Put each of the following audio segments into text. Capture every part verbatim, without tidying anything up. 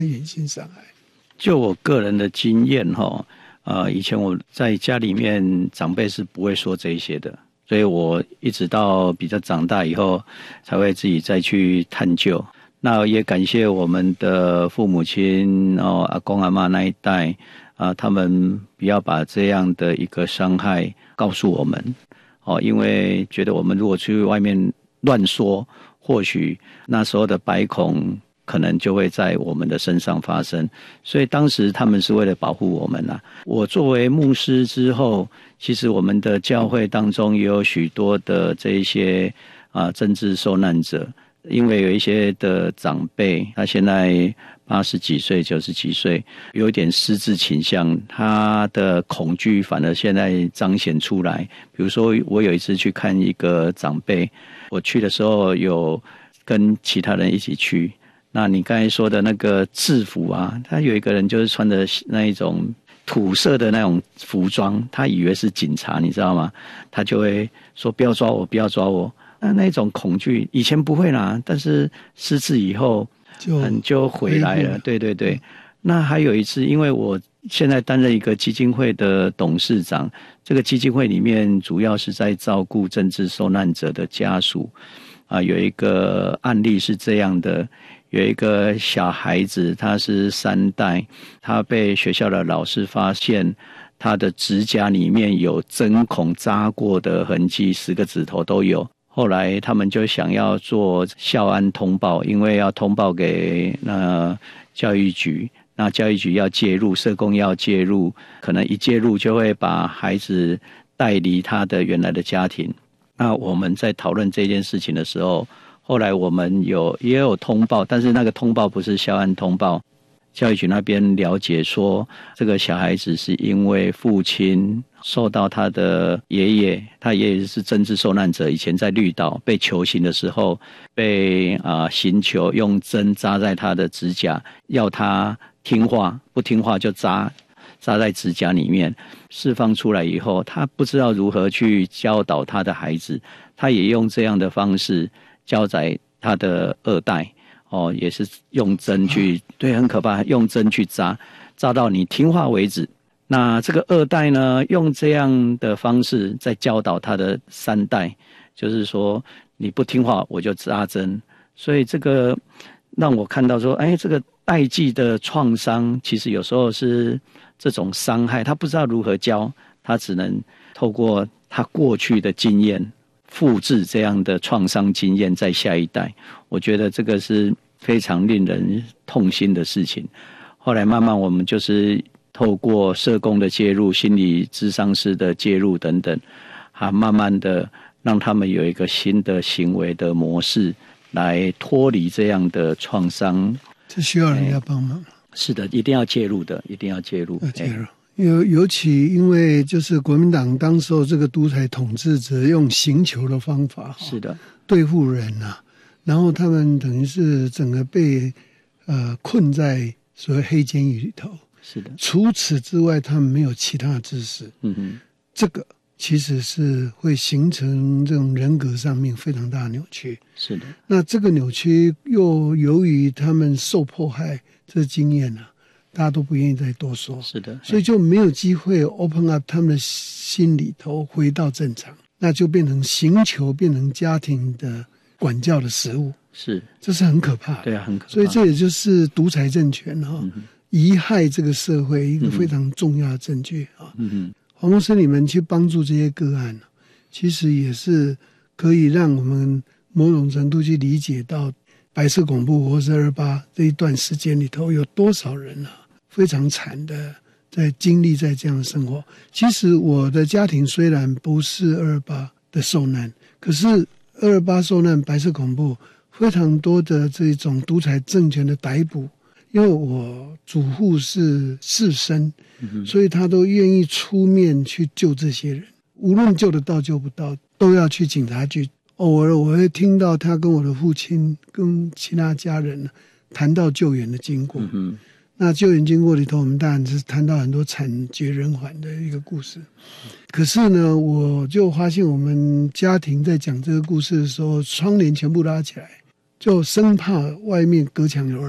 眼性伤害。 就我个人的经验哈，呃，以前我在家里面长辈是不会说这些的，所以我一直到比较长大以后才会自己再去探究。那也感谢我们的父母亲哦，阿公阿嬷那一代啊、呃，他们不要把这样的一个伤害告诉我们哦，因为觉得我们如果去外面乱说，或许那时候的百孔可能就会在我们的身上发生，所以当时他们是为了保护我们啊。我作为牧师之后，其实我们的教会当中也有许多的这一些啊、呃、政治受难者。因为有一些的长辈，他现在八十几岁、九十几岁，有一点失智倾向，他的恐惧反而现在彰显出来。比如说，我有一次去看一个长辈，我去的时候有跟其他人一起去。那你刚才说的那个制服啊，他有一个人就是穿的那一种土色的那种服装，他以为是警察，你知道吗？他就会说不要抓我，不要抓我。那那种恐惧以前不会啦，但是失智以后就很就回来了。对对对。那还有一次，因为我现在担任一个基金会的董事长，这个基金会里面主要是在照顾政治受难者的家属啊。有一个案例是这样的，有一个小孩子，他是三代，他被学校的老师发现他的指甲里面有针孔扎过的痕迹，十个指头都有。后来他们就想要做校安通报，因为要通报给那教育局，那教育局要介入，社工要介入，可能一介入就会把孩子带离他的原来的家庭。那我们在讨论这件事情的时候，后来我们有也有通报，但是那个通报不是校安通报，教育局那边了解说，这个小孩子是因为父亲受到他的爷爷，他爷爷是政治受难者，以前在绿岛被囚刑的时候，被啊、呃、刑求用针扎在他的指甲，要他听话，不听话就扎扎在指甲里面。释放出来以后，他不知道如何去教导他的孩子，他也用这样的方式教宰他的二代。哦，也是用针去，对，很可怕，用针去扎，扎到你听话为止。那这个二代呢，用这样的方式在教导他的三代，就是说你不听话我就扎针。所以这个让我看到说，哎，这个代际的创伤，其实有时候是这种伤害，他不知道如何教，他只能透过他过去的经验，复制这样的创伤经验在下一代。我觉得这个是非常令人痛心的事情。后来慢慢我们就是透过社工的介入、心理咨商师的介入等等，啊，慢慢的让他们有一个新的行为的模式来脱离这样的创伤。 这需要人家帮忙。 是的，一定要介入的，一定要介入。 要介入。尤尤其因为就是国民党当时候这个独裁统治者用刑求的方法， 是的， 对付人啊，然后他们等于是整个被呃困在所谓黑监狱里头。 是的， 除此之外，他们没有其他的知识。 嗯哼， 这个其实是会形成这种人格上面非常大的扭曲。 是的， 那这个扭曲又由于他们受迫害这经验啊，大家都不愿意再多说。 是的， 所以就没有机会 open up 他们的心里头回到正常，那就变成刑求，变成家庭的管教的食物。 是， 这是很可怕的。 对啊，很可怕。 所以这也就是独裁政权哈、哦嗯，贻害这个社会一个非常重要的证据啊。 嗯嗯， 黄牧师，你们去帮助这些个案，其实也是可以让我们某种程度去理解到白色恐怖或是二八这一段时间里头有多少人啊，非常惨的在经历在这样的生活。其实我的家庭虽然不是二二八的受难，可是二二八受难、白色恐怖非常多的这种独裁政权的逮捕，因为我祖父是士绅、嗯、所以他都愿意出面去救这些人，无论救得到救不到都要去警察局。偶尔我会听到他跟我的父亲跟其他家人谈到救援的经过、嗯、那救援经过里头我们当然是谈到很多惨绝人寰的一个故事。可是呢，我就发现我们家庭在讲这个故事的时候，窗帘全部拉起来，就生怕外面隔墙有耳。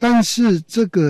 但是这个